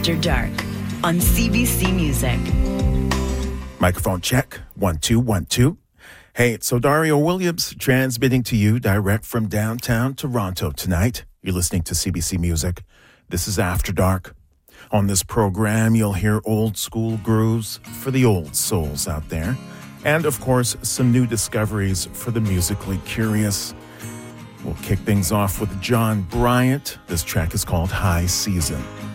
After Dark on CBC Music. Microphone check. 1 2 1 2. Hey, it's Dario Williams transmitting to you direct from downtown Toronto tonight. You're listening to CBC Music. This is After Dark. On this program, you'll hear old school grooves for the old souls out there. And, of course, some new discoveries for the musically curious. We'll kick things off with John Bryant. This track is called High Season.